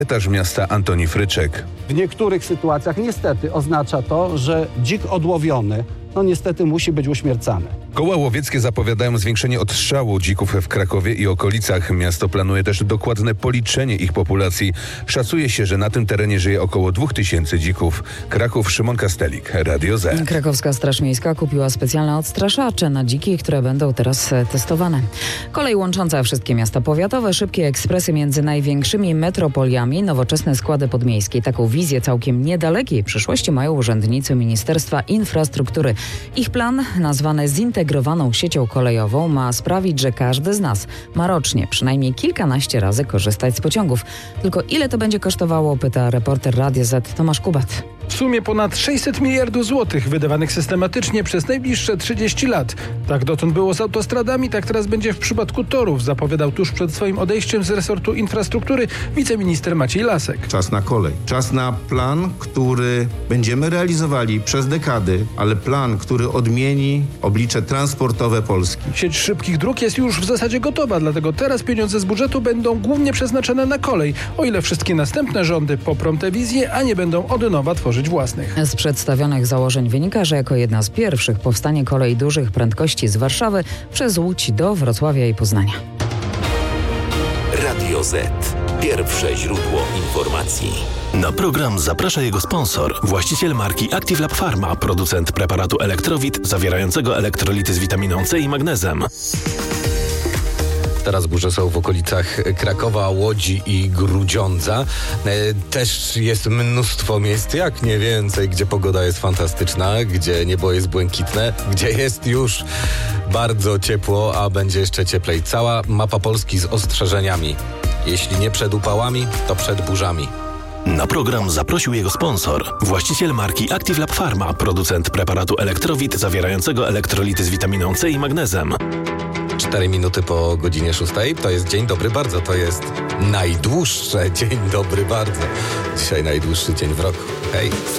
Sekretarz miasta Antoni Fryczek. W niektórych sytuacjach niestety oznacza to, że dzik odłowiony niestety musi być uśmiercany. Koła łowieckie zapowiadają zwiększenie odstrzału dzików w Krakowie i okolicach. Miasto planuje też dokładne policzenie ich populacji. Szacuje się, że na tym terenie żyje około 2000 dzików. Kraków, Szymon Kastelik, Radio Z. Krakowska Straż Miejska kupiła specjalne odstraszacze na dziki, które będą teraz testowane. Kolej łącząca wszystkie miasta powiatowe, szybkie ekspresy między największymi metropoliami, nowoczesne składy podmiejskie. Taką wizję całkiem niedalekiej przyszłości mają urzędnicy Ministerstwa Infrastruktury. Ich plan, nazwany zintegrowaną siecią kolejową, ma sprawić, że każdy z nas ma rocznie przynajmniej kilkanaście razy korzystać z pociągów. Tylko ile to będzie kosztowało, pyta reporter Radia Z Tomasz Kubat. W sumie ponad 600 miliardów złotych wydawanych systematycznie przez najbliższe 30 lat. Tak dotąd było z autostradami, tak teraz będzie w przypadku torów, zapowiadał tuż przed swoim odejściem z resortu infrastruktury wiceminister Maciej Lasek. Czas na kolej. Czas na plan, który będziemy realizowali przez dekady, ale plan, który odmieni oblicze transportowe Polski. Sieć szybkich dróg jest już w zasadzie gotowa, dlatego teraz pieniądze z budżetu będą głównie przeznaczone na kolej, o ile wszystkie następne rządy poprą tę wizję, a nie będą od nowa tworzyć własnych. Z przedstawionych założeń wynika, że jako jedna z pierwszych powstanie kolej dużych prędkości z Warszawy przez Łódź do Wrocławia i Poznania. Radio Z. Pierwsze źródło informacji. Na program zaprasza jego sponsor, właściciel marki Active Lab Pharma, producent preparatu Elektrowit zawierającego elektrolity z witaminą C i magnezem. Teraz burze są w okolicach Krakowa, Łodzi i Grudziądza. Też jest mnóstwo miejsc, jak nie więcej, gdzie pogoda jest fantastyczna, gdzie niebo jest błękitne, gdzie jest już bardzo ciepło, a będzie jeszcze cieplej. Cała mapa Polski z ostrzeżeniami. Jeśli nie przed upałami, to przed burzami. Na program zaprosił jego sponsor, właściciel marki Active Lab Pharma, producent preparatu Elektrowit zawierającego elektrolity z witaminą C i magnezem. 4 minuty po godzinie 6. To jest Dzień Dobry Bardzo. To jest najdłuższe Dzień Dobry Bardzo. Dzisiaj najdłuższy dzień w roku. Hej,